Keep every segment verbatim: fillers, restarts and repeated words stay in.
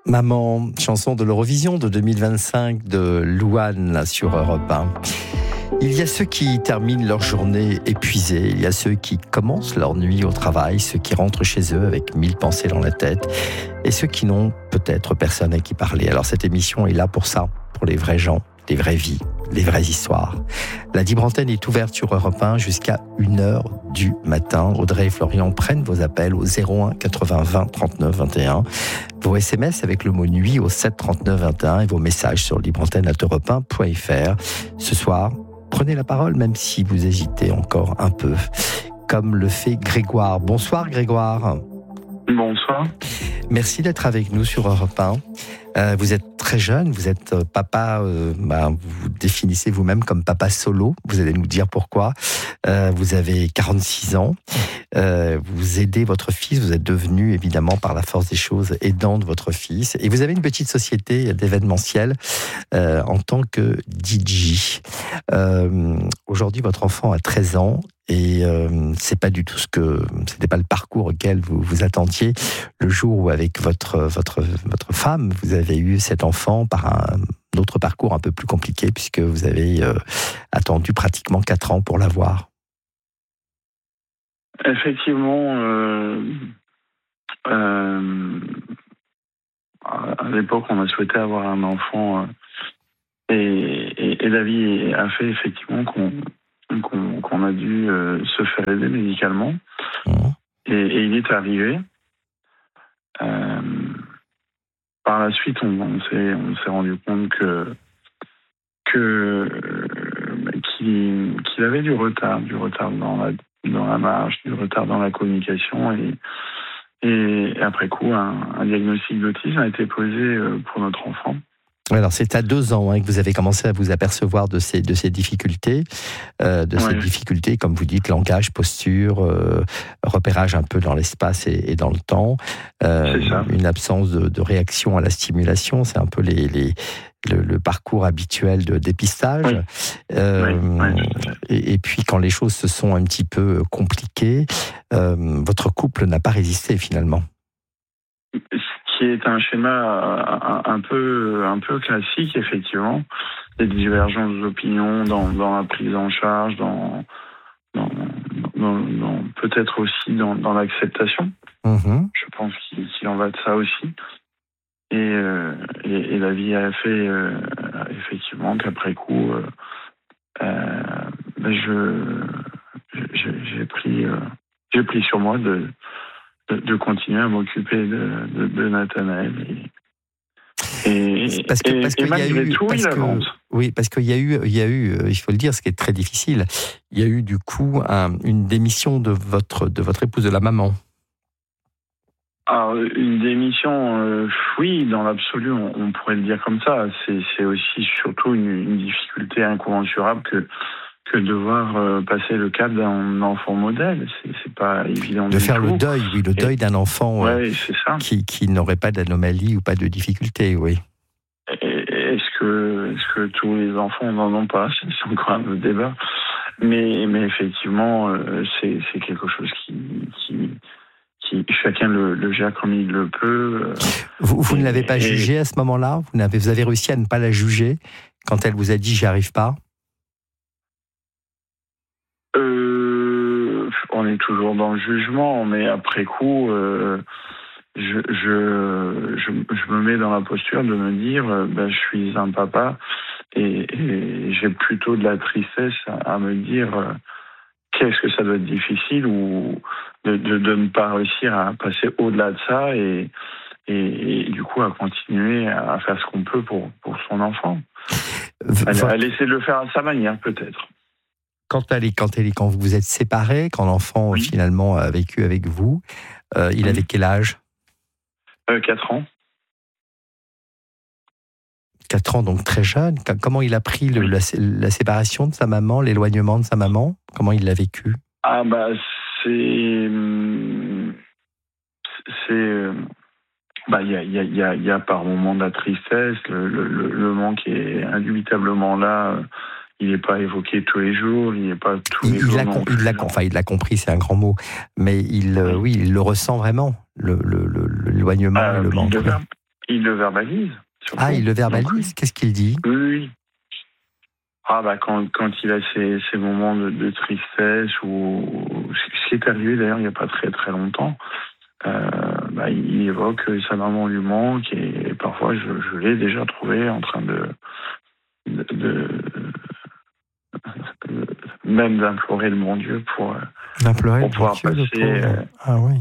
Maman, chanson de l'Eurovision de deux mille vingt-cinq de Louane là, sur Europe un. Il y a ceux qui terminent leur journée épuisés, il y a ceux qui commencent leur nuit au travail, ceux qui rentrent chez eux avec mille pensées dans la tête, et ceux qui n'ont peut-être personne à qui parler. Alors cette émission est là pour ça, pour les vrais gens, les vraies vies, les vraies histoires. La libre antenne est ouverte sur Europe un jusqu'à une heure du matin. Audrey et Florian prennent vos appels au zéro un quatre-vingts vingt trente-neuf vingt et un. Vos S M S avec le mot nuit au sept trente-neuf vingt et un et vos messages sur libre antenne arobase europe un point f r. Ce soir, prenez la parole même si vous hésitez encore un peu, comme le fait Grégoire. Bonsoir Grégoire. Bonsoir. Merci d'être avec nous sur Europe un. Euh, vous êtes très jeune, vous êtes papa, euh, bah, vous vous définissez vous-même comme papa solo, vous allez nous dire pourquoi. Euh, vous avez quarante-six ans, euh, vous aidez votre fils, vous êtes devenu évidemment par la force des choses aidant de votre fils, et vous avez une petite société d'événementiel euh, en tant que D J. Euh, aujourd'hui, votre enfant a treize ans, et euh, c'est pas du tout ce que, c'était pas le parcours auquel vous vous attendiez le jour où avec votre votre votre femme vous avez eu cet enfant par un autre parcours un peu plus compliqué puisque vous avez euh, attendu pratiquement quatre ans pour l'avoir. Effectivement, euh, euh, à l'époque, on a souhaité avoir un enfant euh, et, et, et la vie a fait effectivement qu'on qu'on, qu'on a dû euh, se faire aider médicalement. Mmh. Et, et il est arrivé. Euh, par la suite, on, on, s'est, on s'est rendu compte que, que euh, qu'il, qu'il avait du retard, du retard dans la, dans la marche, du retard dans la communication. Et, et après coup, un, un diagnostic d'autisme a été posé euh, pour notre enfant. Alors c'est à deux ans hein, que vous avez commencé à vous apercevoir de ces, de ces difficultés, euh, de ouais. ces difficultés, comme vous dites, langage, posture, euh, repérage un peu dans l'espace et, et dans le temps, euh, une absence de, de réaction à la stimulation, c'est un peu les, les, le, le parcours habituel de dépistage. Oui. Euh, oui. Oui. Et, et puis quand les choses se sont un petit peu compliquées, euh, votre couple n'a pas résisté finalement. Qui est un schéma un, un peu un peu classique effectivement, des divergences d'opinion dans, dans la prise en charge, dans, dans, dans, dans peut-être aussi dans, dans l'acceptation. Mmh. Je pense qu'il, qu'il en va de ça aussi. Et, euh, et, et la vie a fait euh, effectivement qu'après coup, euh, euh, je, je j'ai pris euh, j'ai pris sur moi de de continuer à m'occuper de, de, de Nathanaël. Et, et, parce que, et, parce et malgré eu, tout, parce il que, avance. Oui, parce qu'il y a eu, il y a eu, il faut le dire, ce qui est très difficile, il y a eu du coup un, une démission de votre, de votre épouse, de la maman. Alors, une démission, euh, oui, dans l'absolu, on, on pourrait le dire comme ça. C'est, c'est aussi surtout une, une difficulté incommensurable que que devoir euh, passer le cap d'un enfant modèle, c'est, c'est pas évident de du faire tout. le deuil, oui, le deuil et, d'un enfant ouais, euh, c'est ça. Qui, qui n'aurait pas d'anomalie ou pas de difficulté, oui. Et, est-ce que, est-ce que tous les enfants n'en ont pas ? C'est encore un autre débat. Mais, mais effectivement, euh, c'est, c'est quelque chose qui, qui, qui chacun le, le gère comme il le peut. Euh, vous vous et, ne l'avez pas et... jugée à ce moment-là ? Vous n'avez, vous avez réussi à ne pas la juger quand elle vous a dit « j'y arrive pas » ? Euh, on est toujours dans le jugement, mais après coup, euh, je, je, je, je me mets dans la posture de me dire, euh, ben, je suis un papa et, et j'ai plutôt de la tristesse à, à me dire euh, qu'est-ce que ça doit être difficile ou de, de, de ne pas réussir à passer au-delà de ça et, et, et du coup à continuer à faire ce qu'on peut pour, pour son enfant. À, à laisser le faire à sa manière peut-être. Quand, elle est, quand, elle est, quand vous vous êtes séparés, quand l'enfant oui. finalement a vécu avec vous, euh, il oui. avait quel âge ? euh, quatre ans. quatre ans, donc très jeune. Comment il a pris le, oui. la, la séparation de sa maman, l'éloignement de sa maman ? Comment il l'a vécu ? Ah bah c'est... C'est... Bah, il y a, y, a, y, a, y a par moments de la tristesse, le, le, le manque est indubitablement là. Il n'est pas évoqué tous les jours, il n'est pas tous il, les jours. Il, com- il, l'a, enfin, il l'a compris, c'est un grand mot, mais il, oui, oui il le ressent vraiment, le, le, le, l'éloignement ah, et le manque. Il, il le verbalise. Surtout. Ah, il le verbalise. Donc, qu'est-ce qu'il dit? Oui, oui. Ah bah quand, quand il a ces, ces moments de, de tristesse, ou ce qui est arrivé d'ailleurs il n'y a pas très très longtemps, euh, bah, il évoque que sa maman lui manque, et, et parfois je, je l'ai déjà trouvé en train de, de, de, de même d'implorer le bon Dieu pour, d'implorer pour le pouvoir bon Dieu, passer. le Euh... Ah oui.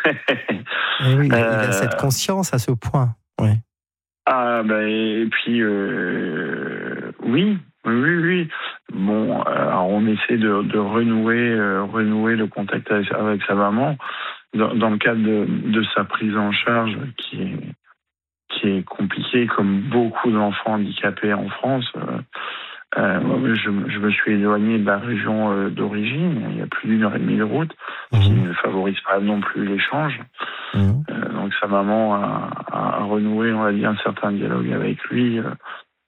Et oui, il, euh... il a cette conscience à ce point. Oui. Ah bah et puis euh, oui. Oui, oui. Bon, alors on essaie de, de renouer, euh, renouer le contact avec, avec sa maman dans, dans le cadre de, de sa prise en charge qui est, qui est compliquée, comme beaucoup d'enfants handicapés en France. Euh, euh, je, je me suis éloigné de la région euh, d'origine. Il y a plus d'une heure et demie de route, mmh. qui ne favorise pas non plus l'échange. Mmh. Euh, donc sa maman a, a renoué, on va dire, un certain dialogue avec lui. Euh,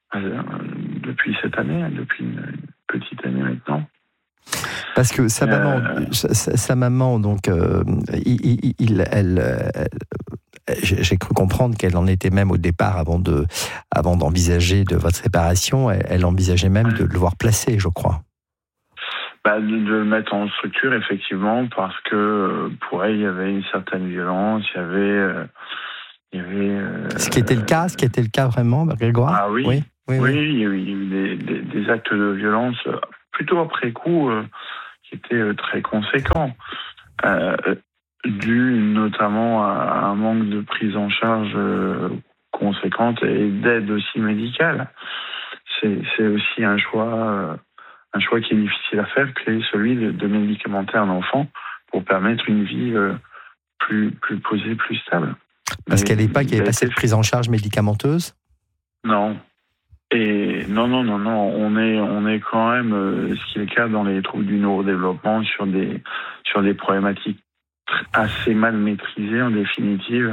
depuis cette année, depuis une petite année maintenant. Parce que sa maman, euh, sa, sa maman, donc, euh, il, il, elle, elle, j'ai cru comprendre qu'elle en était même au départ, avant de, avant d'envisager de votre séparation, elle, elle envisageait même de le voir placé, je crois. Bah, de, de le mettre en structure, effectivement, parce que pour elle, il y avait une certaine violence, il y avait, euh, il y avait. Euh, ce qui était le cas, ce qui était le cas vraiment, Grégoire. Ah oui. Oui. Oui, oui, oui. il y a eu des, des, des actes de violence plutôt après coup euh, qui étaient euh, très conséquents, euh, dus notamment à un manque de prise en charge euh, conséquente et d'aide aussi médicale. C'est, c'est aussi un choix, euh, un choix qui est difficile à faire, qui est celui de, de médicamenter un enfant pour permettre une vie euh, plus, plus posée, plus stable. Parce qu'à l'époque, il n'y avait pas cette prise en charge médicamenteuse ? Non. Et non, non, non, non, on est, on est quand même, euh, ce qui est le cas dans les troubles du neurodéveloppement, sur des, sur des problématiques assez mal maîtrisées en définitive.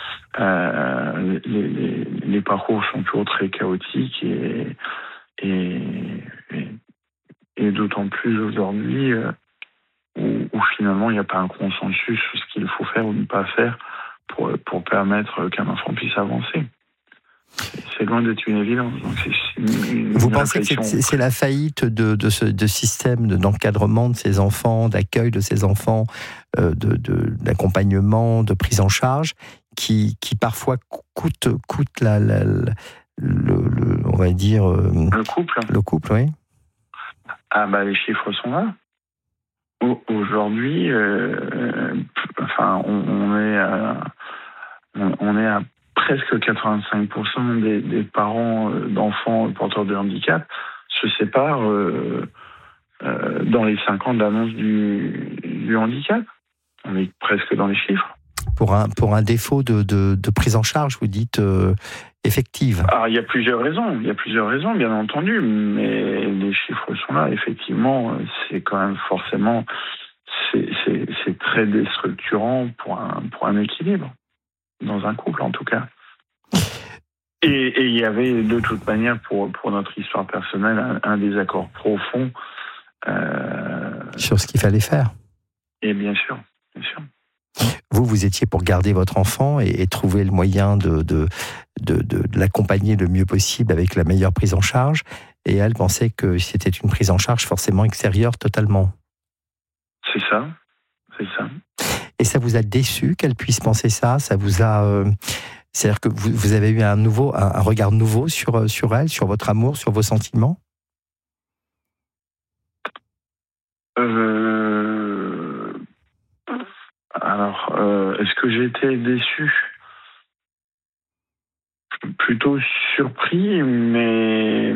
Euh, les, les, les parcours sont toujours très chaotiques et, et, et, et d'autant plus aujourd'hui euh, où, où finalement il n'y a pas un consensus sur ce qu'il faut faire ou ne pas faire pour, pour permettre qu'un enfant puisse avancer. C'est loin d'être une évidence. Donc c'est une, Vous une pensez réflexion. que c'est, c'est la faillite de, de ce de système de, d'encadrement de ces enfants, d'accueil de ces enfants, euh, de, de, d'accompagnement, de prise en charge, qui, qui parfois coûte, coûte la, la, la, le, le, on va dire... Euh, le couple Le couple, oui. Ah bah les chiffres sont là. Aujourd'hui, euh, enfin, on, on est à, on, on est à presque quatre-vingt-cinq pour cent des, des parents d'enfants porteurs de handicap se séparent euh, euh, dans les cinq ans d'annonce du, du handicap. On est presque dans les chiffres. Pour un, pour un défaut de, de, de prise en charge, vous dites, euh, effective. Alors, il y a plusieurs raisons, il y a plusieurs raisons, bien entendu, mais les chiffres sont là. Effectivement, c'est quand même forcément, c'est, c'est, c'est très déstructurant pour un, pour un équilibre, dans un couple en tout cas. Et il y avait de toute manière, pour, pour notre histoire personnelle, un, un désaccord profond. Euh, Sur ce qu'il fallait faire. Et bien sûr, bien sûr. Vous, vous étiez pour garder votre enfant et, et trouver le moyen de, de, de, de, de l'accompagner le mieux possible avec la meilleure prise en charge. Et elle pensait que c'était une prise en charge forcément extérieure totalement. C'est ça, c'est ça. Et ça vous a déçu qu'elle puisse penser ça? Ça vous a... Euh, c'est-à-dire que vous, vous avez eu un, nouveau, un, un regard nouveau sur, sur elle, sur votre amour, sur vos sentiments? Euh... Alors, euh, est-ce que j'ai été déçu? Plutôt surpris, mais...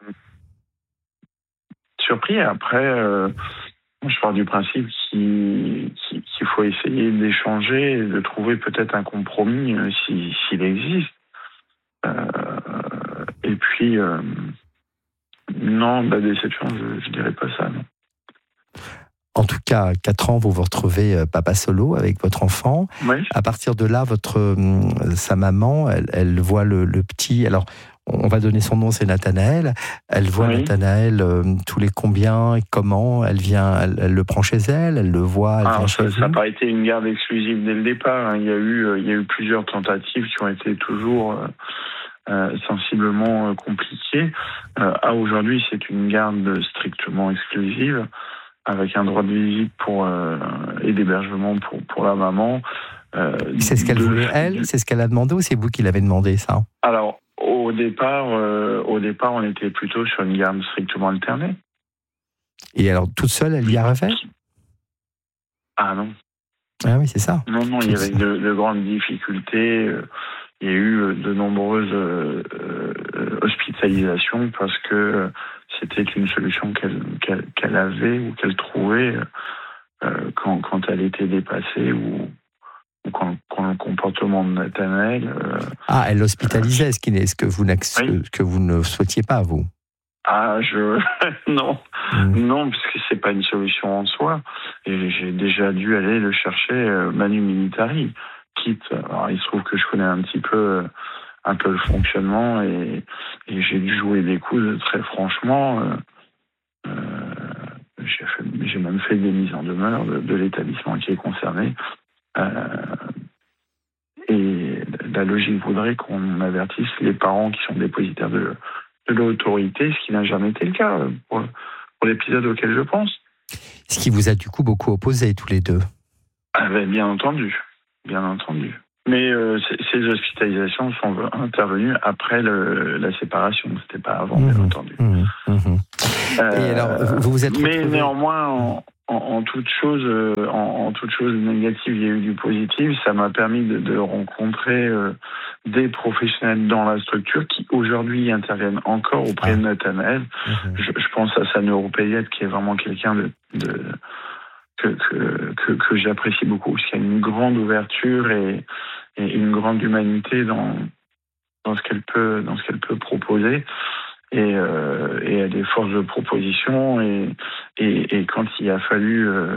Surpris, après... Euh... Je pars du principe qu'il, qu'il faut essayer d'échanger et de trouver peut-être un compromis si, s'il existe. Euh, et puis, euh, non, la déception, je ne dirais pas ça, non. En tout cas, à quatre ans, vous vous retrouvez euh, papa solo avec votre enfant. Oui. À partir de là, votre, euh, sa maman, elle, elle voit le, le petit... Alors, on va donner son nom, c'est Nathanaël. Elle voit Oui. Nathanaël euh, tous les combien et comment. Elle vient, elle, elle le prend chez elle, elle le voit, elle Alors, vient ça chez n'a vous. pas été une garde exclusive dès le départ. Hein. Il y a eu, euh, il y a eu plusieurs tentatives qui ont été toujours euh, euh, sensiblement euh, compliquées. Euh, à aujourd'hui, c'est une garde strictement exclusive, avec un droit de visite pour euh, et d'hébergement pour pour la maman. Euh, C'est ce qu'elle de, voulait, elle de... C'est ce qu'elle a demandé ou c'est vous qui l'avez demandé, ça? Alors, au départ, euh, au départ, on était plutôt sur une garde strictement alternée. Et alors, toute seule, elle y arrivait? Ah non. Ah oui, c'est ça. Non, non, il y avait de, de grandes difficultés. Il y a eu de nombreuses euh, hospitalisations parce que c'était une solution qu'elle, qu'elle, qu'elle avait ou qu'elle trouvait euh, quand, quand elle était dépassée ou, ou quand, quand le comportement de Nathanaël... Euh, ah, elle l'hospitalisait, euh, ce, qui n'est, ce, que vous oui. ce que vous ne souhaitiez pas, vous? Ah, je... non. Mmh. Non, parce que c'est pas une solution en soi. Et j'ai déjà dû aller le chercher euh, manu militari. Quitte, alors il se trouve que je connais un petit peu, un peu le fonctionnement et, et j'ai dû jouer des coups très franchement. Euh, euh, j'ai, fait, j'ai même fait des mises en demeure de, de l'établissement qui est concerné. Euh, et la logique voudrait qu'on avertisse les parents qui sont dépositaires de, de l'autorité, ce qui n'a jamais été le cas pour, pour l'épisode auquel je pense. Ce qui vous a du coup beaucoup opposé tous les deux. Ah ben, bien entendu. Bien entendu. Mais euh, ces hospitalisations sont intervenues après le, la séparation. C'était pas avant, mmh, bien entendu. Mmh, mmh. Euh, Et alors, vous vous êtes mais retrouvé... néanmoins, en, en, en toute chose, en, en toute chose négative, il y a eu du positif. Ça m'a permis de, de rencontrer euh, des professionnels dans la structure qui aujourd'hui interviennent encore auprès ah. de Nathanaël. Mmh. Je, je pense à sa neuropédiatre qui est vraiment quelqu'un de, de Que, que, que, que j'apprécie beaucoup, parce qu'il y a une grande ouverture et, et une grande humanité dans, dans, ce qu'elle peut, dans ce qu'elle peut proposer. Et, euh, et elle a des forces de proposition. Et, et, et quand il a fallu euh,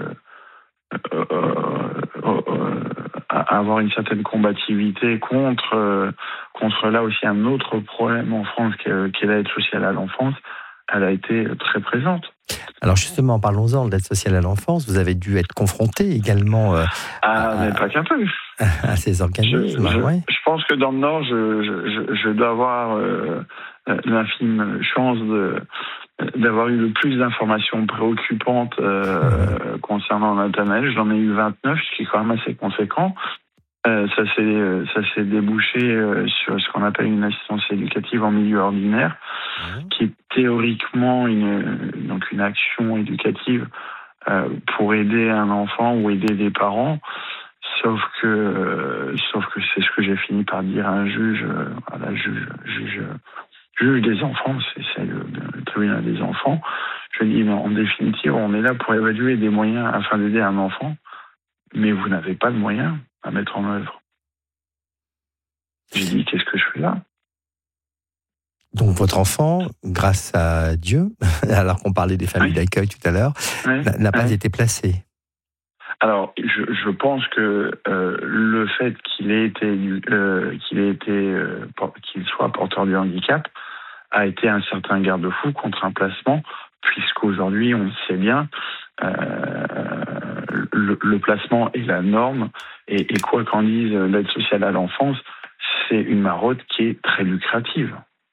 euh, euh, euh, avoir une certaine combativité contre, euh, contre là aussi un autre problème en France qui est, qui est l'aide sociale à l'enfance, elle a été très présente. Alors justement, parlons-en de l'aide sociale à l'enfance. Vous avez dû être confronté également euh, ah, à, mais pas qu'un peu. à ces organismes. Je, je, ouais. je pense que dans le Nord, je, je, je dois avoir euh, l'infime chance de, d'avoir eu le plus d'informations préoccupantes euh, mmh. concernant Nathanaël. J'en ai eu vingt-neuf, ce qui est quand même assez conséquent. Euh, ça s'est ça s'est débouché euh, sur ce qu'on appelle une assistance éducative en milieu ordinaire, mmh. qui est théoriquement une donc une action éducative euh, pour aider un enfant ou aider des parents. Sauf que euh, sauf que c'est ce que j'ai fini par dire à un juge, euh, à la juge juge juge des enfants, c'est, c'est le, le tribunal des enfants. Je dis mais en définitive, on est là pour évaluer des moyens afin d'aider un enfant, mais vous n'avez pas de moyens à mettre en œuvre. J'ai dit, qu'est-ce que je fais là? Donc votre enfant, grâce à Dieu, alors qu'on parlait des familles oui. d'accueil tout à l'heure, oui. n'a, n'a pas oui. été placé. Alors, je, je pense que euh, le fait qu'il ait été, euh, qu'il ait été, euh, qu'il soit porteur du handicap a été un certain garde-fou contre un placement, puisqu'aujourd'hui, on le sait bien, euh, le, le placement est la norme, et, et quoi qu'en dise l'aide sociale à l'enfance, c'est une marotte qui est très lucrative.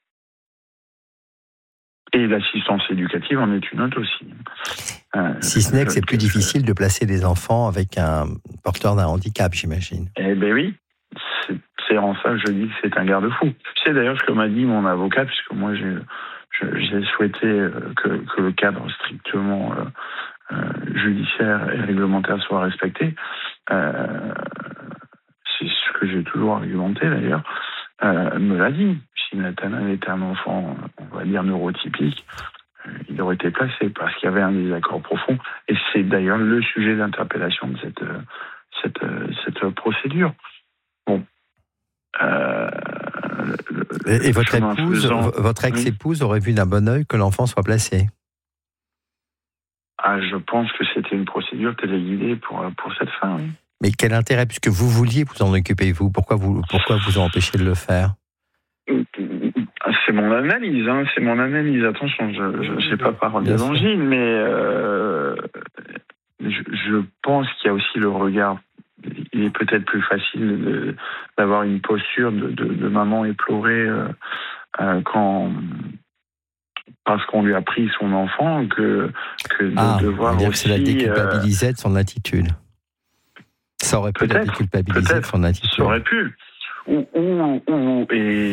Et l'assistance éducative en est une autre aussi. Euh, si ce n'est que c'est plus difficile de placer des enfants avec un porteur d'un handicap, j'imagine. Eh bien oui, c'est, c'est en ça que je dis que c'est un garde-fou. C'est d'ailleurs ce que m'a dit mon avocat, puisque moi j'ai, je, j'ai souhaité que, que le cadre strictement euh, euh, judiciaire et réglementaire soit respecté. Euh, c'est ce que j'ai toujours argumenté d'ailleurs. Euh, me l'a dit. Si Nathanaël était un enfant, on va dire neurotypique, euh, il aurait été placé parce qu'il y avait un désaccord profond. Et c'est d'ailleurs le sujet d'interpellation de cette, cette, cette procédure. Bon. Euh, et, et votre épouse, faisant... votre ex-épouse oui. aurait vu d'un bon œil que l'enfant soit placé. Ah, bah, je pense que c'était une procédure téléguidée pour, pour cette fin. Oui. Mais quel intérêt, puisque vous vouliez vous en occuper, vous, pourquoi vous, pourquoi vous empêchez de le faire? C'est mon analyse, hein, c'est mon analyse. Attention, je n'ai pas parole d'évangile, mais euh, je, je pense qu'il y a aussi le regard. Il est peut-être plus facile de, d'avoir une posture de, de, de maman éplorée euh, euh, quand parce qu'on lui a pris son enfant que, que de ah, devoir dire aussi... que cela déculpabilisait euh, de son attitude. Ça aurait pu la déculpabiliser de son attitude. Ça aurait pu. Ou, ou, ou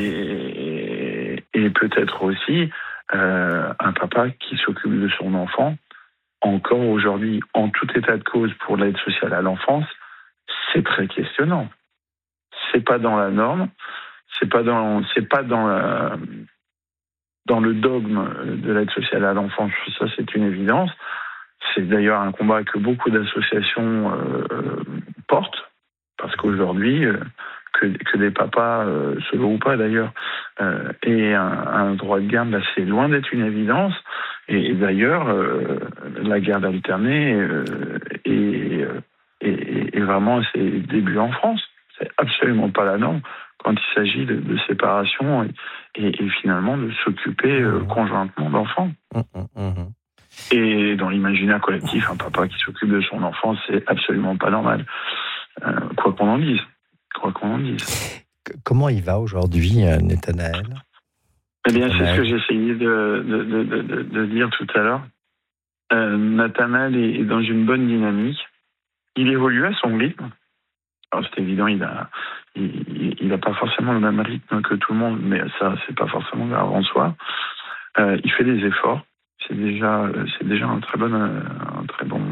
et, et peut-être aussi euh, un papa qui s'occupe de son enfant, encore aujourd'hui, en tout état de cause pour l'aide sociale à l'enfance, c'est très questionnant. C'est pas dans la norme, c'est pas dans, c'est pas dans la, dans le dogme de l'aide sociale à l'enfance. Ça, c'est une évidence. C'est d'ailleurs un combat que beaucoup d'associations euh, portent, parce qu'aujourd'hui, euh, que, que des papas, euh, solo ou pas d'ailleurs, euh, aient un, un droit de garde, là, c'est loin d'être une évidence. Et, et d'ailleurs, euh, la garde alternée euh, est, est, est vraiment à ses débuts en France. C'est absolument pas la norme quand il s'agit de, de séparation et, et, et finalement de s'occuper euh, conjointement d'enfants. Mmh, mmh, mmh. Et dans l'imaginaire collectif, un papa qui s'occupe de son enfant, c'est absolument pas normal. Euh, quoi qu'on en dise. Quoi qu'on en dise. Comment il va aujourd'hui, Nathanaël ? Eh bien, c'est ce que j'essayais de, de, de, de, de dire tout à l'heure. Euh, Nathanaël est dans une bonne dynamique. Il évolue à son rythme. Alors, c'est évident, il a, il, il a pas forcément le même rythme que tout le monde, mais ça, c'est pas forcément grave en soi. Euh, il fait des efforts. C'est déjà, c'est déjà un très bon, un très bon,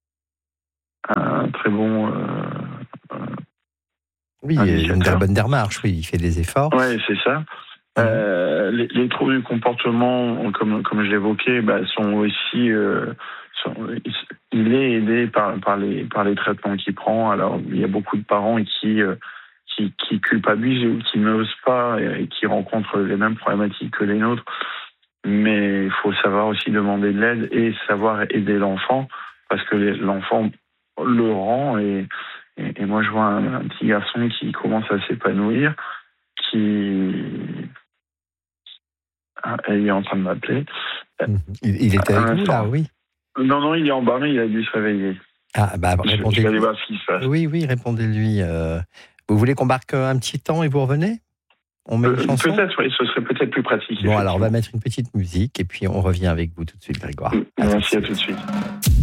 un très bon. Euh, oui, il y a une très bonne démarche. Oui, il fait des efforts. Oui, c'est ça. Mmh. Euh, les, les troubles du comportement, comme comme je l'évoquais, bah, sont aussi. Euh, sont, il est aidé par par les par les traitements qu'il prend. Alors, il y a beaucoup de parents qui euh, qui, qui culpabilisent ou qui n'osent pas et, et qui rencontrent les mêmes problématiques que les nôtres. Mais il faut savoir aussi demander de l'aide et savoir aider l'enfant, parce que l'enfant le rend. Et, et, et moi, je vois un, un petit garçon qui commence à s'épanouir, qui... Ah, il est en train de m'appeler. Il, il était avec vous, là, oui. Non, non, il est en bas, mais il a dû se réveiller. Ah, bah, répondez-lui. Je vais aller voir ce qui se passe. Oui, oui, répondez-lui. Euh, vous voulez qu'on marque un petit temps et vous revenez ? On met une euh, chanson ? Peut-être, oui, ce serait peut-être plus pratique. Bon, alors on va mettre une petite musique et puis on revient avec vous tout de suite, Grégoire. Merci, à tout de suite.